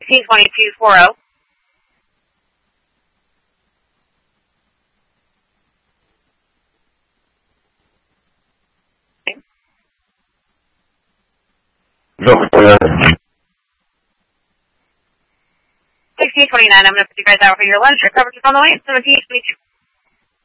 162240. Look, 1629, I'm going to put you guys out for your lunch. Your coverage is on the way. 1722.